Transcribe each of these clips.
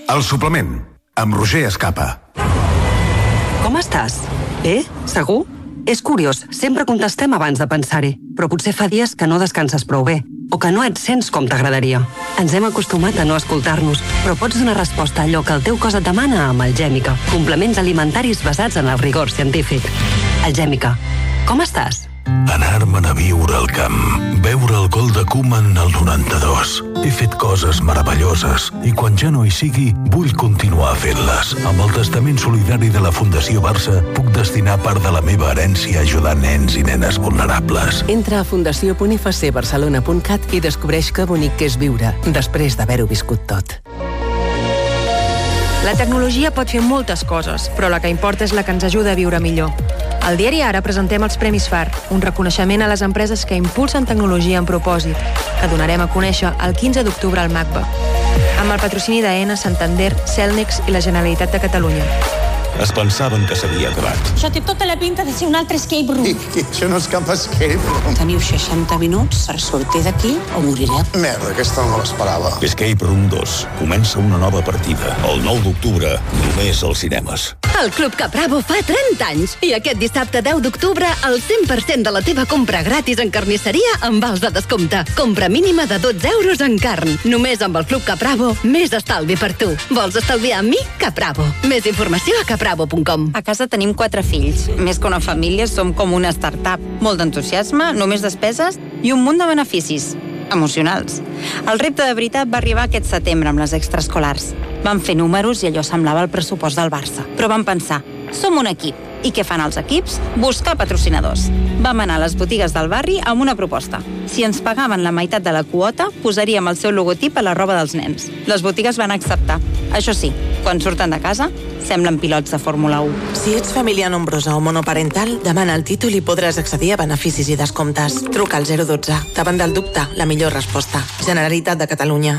El suplement, amb Roger Escapa. Com estàs? Bé? Segur? És curiós, sempre contestem abans de pensar-hi, però potser fa dies que no descanses prou bé, o que no et sents com t'agradaria. Ens hem acostumat a no escoltar-nos, però pots donar resposta a allò que el teu cos et demana amb Algèmica. Complements alimentaris basats en el rigor científic. Algèmica. Com estàs? Anar-me'n a viure al camp, veure el gol de Koeman al 92. He fet coses meravelloses i quan ja no hi sigui, vull continuar fent-les. Amb el testament solidari de la Fundació Barça, puc destinar part de la meva herència a ajudar nens i nenes vulnerables. Entra a fundació.ifcbarcelona.cat i descobreix que bonic que és viure, després d'haver-ho viscut tot. La tecnologia pot fer moltes coses, però la que importa és la que ens ajuda a viure millor. Al diari Ara presentem els Premis FAR, un reconeixement a les empreses que impulsen tecnologia amb propòsit, que donarem a conèixer el 15 d'octubre al MACBA, amb el patrocini d'Aena, Santander, Cellnex i la Generalitat de Catalunya. Es pensaven que s'havia acabat. Això té tota la pinta de ser un altre escape room. I això no és cap escape room. Teniu 60 minuts per sortir d'aquí o morireu. Merda, aquesta no me l'esperava. Escape Room 2. Comença una nova partida. El 9 d'octubre, només als cinemes. El Club Capravo fa 30 anys i aquest dissabte 10 d'octubre el 100% de la teva compra gratis en carnisseria amb vals de descompte. Compra mínima de 12 euros en carn. Només amb el Club Capravo, més estalvi per tu. Vols estalviar amb mi? Capravo. Més informació a capravo.com. A casa tenim 4 fills. Més que una família, som com una startup. Molt d'entusiasme, només despeses i un munt de beneficis emocionals. El repte de veritat va arribar aquest setembre amb les extraescolars. Vam fer números i allò semblava el pressupost del Barça. Però vam pensar, som un equip. I què fan els equips? Buscar patrocinadors. Vam anar a les botigues del barri amb una proposta. Si ens pagaven la meitat de la quota, posaríem el seu logotip a la roba dels nens. Les botigues van acceptar. Això sí, quan surten de casa, semblen pilots de Fórmula 1. Si ets família nombrosa o monoparental, demana el títol i podràs accedir a beneficis i descomptes. Truca al 012. Davant del dubte, la millor resposta. Generalitat de Catalunya.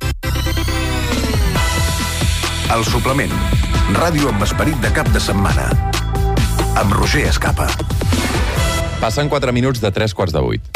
El suplement, ràdio amb esperit de cap de setmana. Amb Roger Escapa. Passen 4 minuts de 7:45.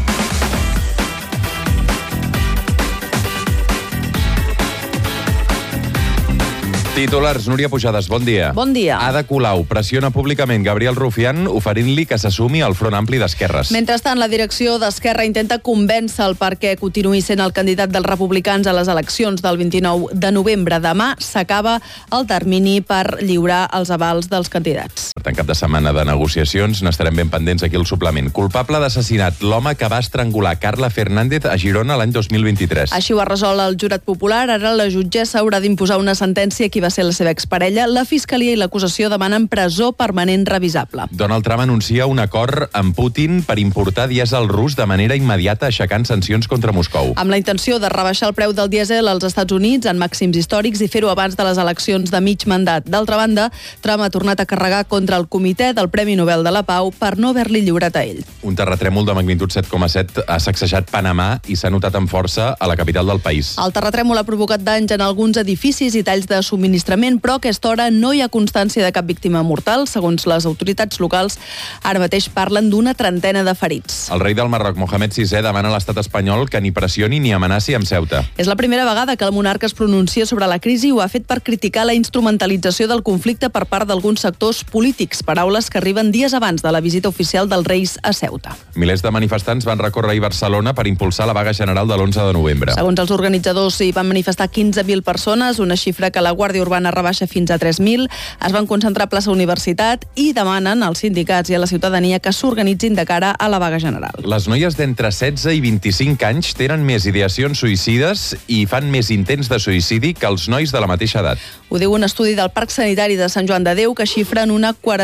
Titulars, Núria Pujades, bon dia. Bon dia. Ada Colau pressiona públicament Gabriel Rufián oferint-li que s'assumi al Front Ampli d'Esquerres. Mentrestant, la direcció d'Esquerra intenta convèncer-lo perquè continuï sent el candidat dels republicans a les eleccions del 29 de novembre. Demà s'acaba el termini per lliurar els avals dels candidats. Per tant, cap de setmana de negociacions, n'estarem ben pendents aquí al suplement. Culpable d'assassinat, l'home que va estrangular Carla Fernández a Girona l'any 2023. Així ho ha resolt el jurat popular. Ara la jutgessa haurà d'imposar una sentència que va ser la seva exparella. La Fiscalia i l'acusació demanen presó permanent revisable. Donald Trump anuncia un acord amb Putin per importar dièsel rus de manera immediata, aixecant sancions contra Moscou. Amb la intenció de rebaixar el preu del dièsel als Estats Units en màxims històrics i fer-ho abans de les eleccions de mig mandat. D'altra banda, Trump ha tornat a carregar contra el comitè del Premi Nobel de la Pau per no haver-li lliurat a ell. Un terratrèmol de magnitud 7,7 ha sacsejat Panamà i s'ha notat amb força a la capital del país. El terratrèmol ha provocat danys en alguns edificis i talls de subministrament, però a aquesta hora no hi ha constància de cap víctima mortal. Segons les autoritats locals, ara mateix parlen d'una trentena de ferits. El rei del Marroc, Mohamed VI, demana a l'estat espanyol que ni pressioni ni amenaci amb Ceuta. És la primera vegada que el monarca es pronuncia sobre la crisi i ho ha fet per criticar la instrumentalització del conflicte per part d'alguns sectors polítics, paraules que arriben dies abans de la visita oficial dels Reis a Ceuta. Milers de manifestants van recórrer ahir Barcelona per impulsar la vaga general de l'11 de novembre. Segons els organitzadors, hi van manifestar 15.000 persones, una xifra que la Guàrdia Urbana rebaixa fins a 3.000. Es van concentrar a plaça Universitat i demanen als sindicats i a la ciutadania que s'organitzin de cara a la vaga general. Les noies d'entre 16 i 25 anys tenen més ideacions suïcides i fan més intents de suïcidi que els nois de la mateixa edat. Ho diu un estudi del Parc Sanitari de Sant Joan de Déu que xifra en un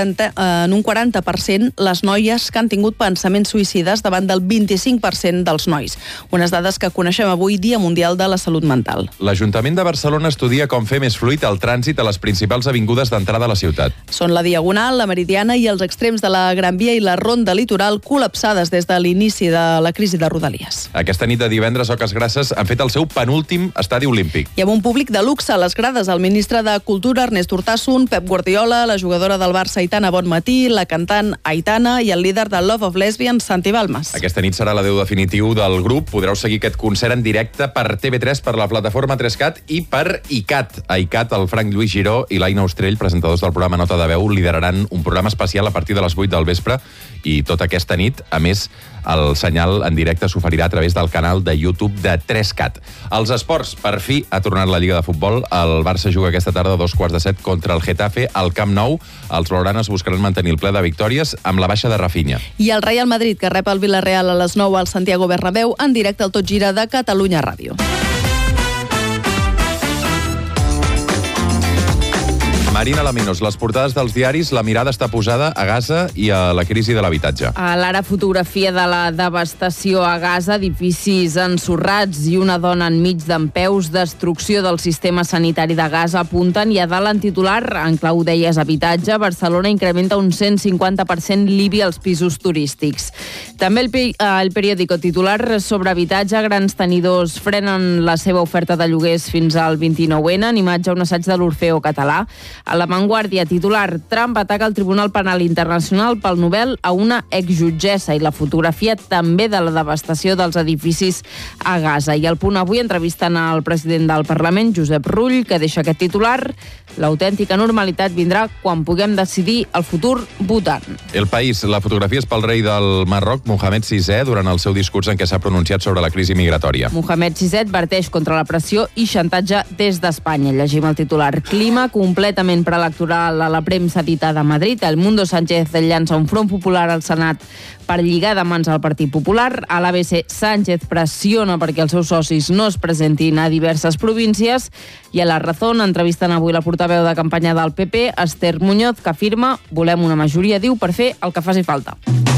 40% les noies que han tingut pensaments suïcides davant del 25% dels nois. Unes dades que coneixem avui, Dia Mundial de la Salut Mental. L'Ajuntament de Barcelona estudia com fer més fluid el trànsit a les principals avingudes d'entrada a la ciutat. Són la Diagonal, la Meridiana i els extrems de la Gran Via i la Ronda Litoral col·lapsades des de l'inici de la crisi de Rodalies. Aquesta nit de divendres, Oques Grasses han fet el seu penúltim estadi olímpic. I amb un públic de luxe a les grades, el ministre de Cultura, Ernest Urtasun, Pep Guardiola, la jugadora del Barça, Aitana Bonmatí, la cantant Aitana i el líder de Love of Lesbians, Santi Balmes. Aquesta nit serà l'adeu definitiu del grup. Podreu seguir aquest concert en directe per TV3, per la plataforma 3CAT i per ICAT. A ICAT, el Frank Lluís Giró i l'Aina Ostrell, presentadors del programa Nota de Veu, lideraran un programa especial a partir de les 8 del vespre i tota aquesta nit, a més, el senyal en directe s'oferirà a través del canal de YouTube de 3CAT. Els esports, per fi ha tornat la Lliga de Futbol. El Barça juga aquesta tarda a 2:15 contra el Getafe al Camp Nou. Els blaugranes buscaran mantenir el ple de victòries amb la baixa de Rafinha. I el Real Madrid, que rep el Villarreal a les 9 al Santiago Bernabéu, en directe al Tot Gira de Catalunya Ràdio. Marina Laminos, les portades dels diaris, la mirada està posada a Gaza i a la crisi de l'habitatge. A l'ara fotografia de la devastació a Gaza, edificis ensorrats i una dona enmig dempeus, destrucció del sistema sanitari de Gaza, apunten, i a dalt en titular, en clau deies habitatge, Barcelona incrementa un 150% l'IBI als pisos turístics. També el periòdico titular sobre habitatge, grans tenidors frenen la seva oferta de lloguers fins al 29N, en imatge un assaig de l'Orfeo català. A La Vanguardia, titular, Trump ataca el Tribunal Penal Internacional pel Nobel a una exjutgessa, i la fotografia també de la devastació dels edificis a Gaza. I al Punt Avui entrevisten al president del Parlament, Josep Rull, que deixa aquest titular: l'autèntica normalitat vindrà quan puguem decidir el futur votant. El País, la fotografia és pel rei del Marroc, Mohamed VI, durant el seu discurs en què s'ha pronunciat sobre la crisi migratòria. Mohamed VI adverteix contra la pressió i xantatge des d'Espanya. Llegim el titular: clima completament preelectoral a la premsa editada a Madrid. El Mundo Sánchez llança un front popular al Senat per lligar de mans al Partit Popular. A l'ABC, Sánchez pressiona perquè els seus socis no es presentin a diverses províncies. I a La Razón entrevisten avui la portaveu de campanya del PP, Esther Muñoz, que afirma: volem una majoria, diu, per fer el que faci falta.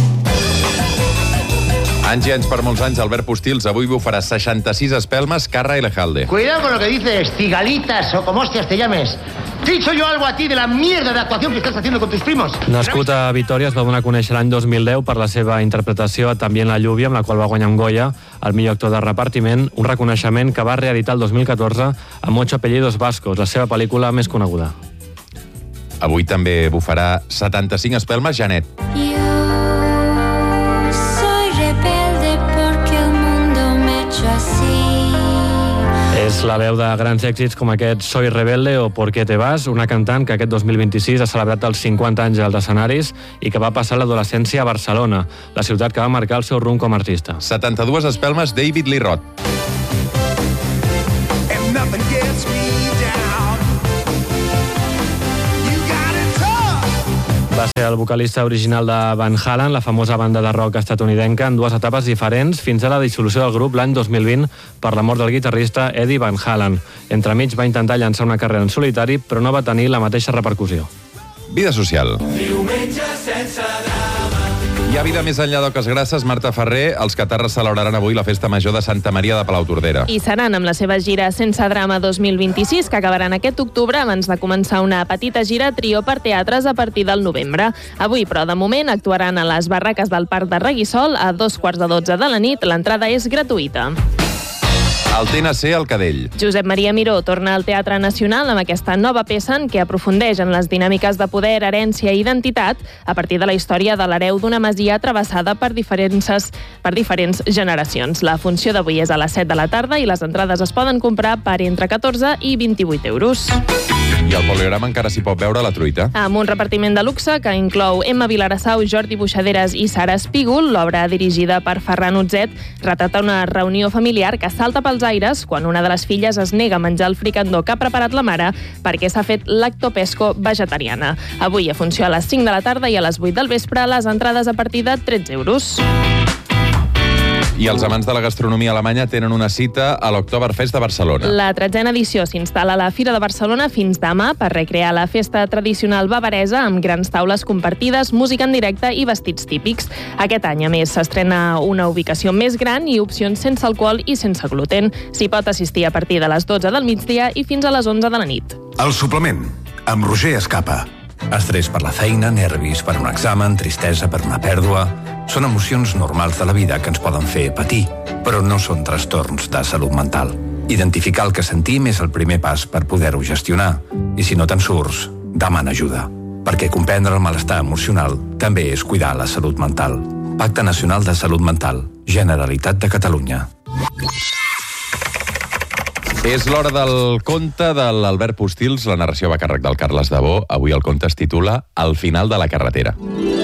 Anys i anys, per molts anys, Albert Postils avui bufarà 66 espelmes, Carra i Lejalde. Cuidado con lo que dices, cigalitas o como hostias te llames. ¿Te he dicho yo algo a ti de la mierda de actuación que estás haciendo con tus primos? Nascut a Vitòria, es va donar a conèixer l'any 2010 per la seva interpretació a També en la lluvia, amb la qual va guanyar un Goya, el millor actor de repartiment, un reconeixement que va reeditar el 2014 amb Ocho apellidos vascos, la seva pel·lícula més coneguda. Avui també bufarà 75 espelmes, Janet. És la veu de grans èxits com aquest Soy rebelde o ¿Por qué te vas?, una cantant que aquest 2026 ha celebrat els 50 anys als escenaris i que va passar l'adolescència a Barcelona, la ciutat que va marcar el seu rumb com a artista. 72 espelmes, David Lee Roth. Va ser el vocalista original de Van Halen, la famosa banda de rock estatunidenca, en dues etapes diferents fins a la dissolució del grup l'any 2020 per la mort del guitarrista Eddie Van Halen. Entremig va intentar llançar una carrera en solitari, però no va tenir la mateixa repercussió. Vida social. Hi ha vida més enllà d'Oques Grasses. Marta Ferrer, els catarres celebraran avui la festa major de Santa Maria de Palautordera. I seran amb la seva gira Sense Drama 2026, que acabaran aquest octubre abans de començar una petita gira trio per teatres a partir del novembre. Avui, però, de moment, actuaran a les barraques del Parc de Reguissol a 2:15 de la nit. L'entrada és gratuïta. El TNC al Cadell. Josep Maria Miró torna al Teatre Nacional amb aquesta nova peça en què aprofundeix en les dinàmiques de poder, herència i identitat a partir de la història de l'hereu d'una masia travessada per diferents generacions. La funció d'avui és a les 7 de la tarda i les entrades es poden comprar per entre 14 i 28 euros. I al Poligrama encara s'hi pot veure La truita. Amb un repartiment de luxe que inclou Emma Vilarassau, Jordi Buixaderes i Sara Espígol, l'obra dirigida per Ferran Utzet retrata una reunió familiar que salta pels aires quan una de les filles es nega a menjar el fricandó que ha preparat la mare perquè s'ha fet lactopesco vegetariana. Avui a funció a les 5 de la tarda i a les 8 del vespre, les entrades a partir de 13 euros. I els amants de la gastronomia alemanya tenen una cita a l'Oktoberfest de Barcelona. La 13a edició s'instal·la a la Fira de Barcelona fins demà per recrear la festa tradicional bavaresa amb grans taules compartides, música en directe i vestits típics. Aquest any, a més, s'estrena una ubicació més gran i opcions sense alcohol i sense gluten. S'hi pot assistir a partir de les 12 del migdia i fins a les 11 de la nit. El suplement, amb Roger Escapa. Estrès per la feina, nervis per un examen, tristesa per una pèrdua... Són emocions normals de la vida que ens poden fer patir, però no són trastorns de salut mental. Identificar el que sentim és el primer pas per poder-ho gestionar. I si no te'n surts, demana ajuda. Perquè comprendre el malestar emocional també és cuidar la salut mental. Pacte Nacional de Salut Mental. Generalitat de Catalunya. És l'hora del conte de l'Albert Postils. La narració va a càrrec del Carles Dabó. Avui el conte es titula Al final de la carretera.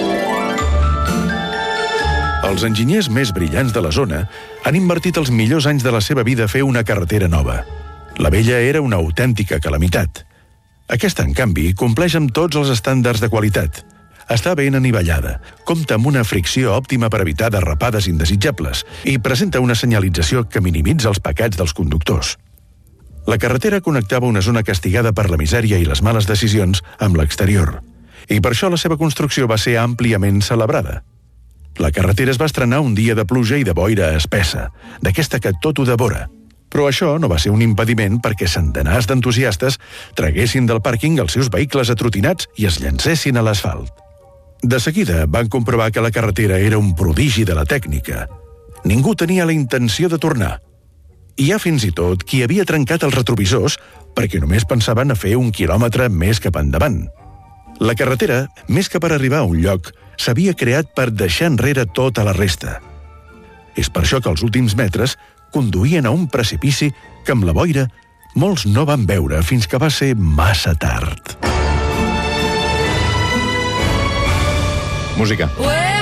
Els enginyers més brillants de la zona han invertit els millors anys de la seva vida a fer una carretera nova. La vella era una autèntica calamitat. Aquesta, en canvi, compleix amb tots els estàndards de qualitat. Està ben anivellada, compta amb una fricció òptima per evitar derrapades indesitjables i presenta una senyalització que minimitza els pecats dels conductors. La carretera connectava una zona castigada per la misèria i les males decisions amb l'exterior, i per això la seva construcció va ser àmpliament celebrada. La carretera es va estrenar un dia de pluja i de boira espessa, d'aquesta que tot ho devora. Però això no va ser un impediment perquè centenars d'entusiastes traguessin del pàrquing els seus vehicles atrotinats i es llancessin a l'asfalt. De seguida van comprovar que la carretera era un prodigi de la tècnica. Ningú tenia la intenció de tornar. Hi ha fins i tot qui havia trencat els retrovisors perquè només pensaven a fer 1 quilòmetre més cap endavant. La carretera, més que per arribar a un lloc, s'havia creat per deixar enrere tota la resta. És per això que els últims metres conduïen a un precipici que amb la boira molts no van veure fins que va ser massa tard. Música.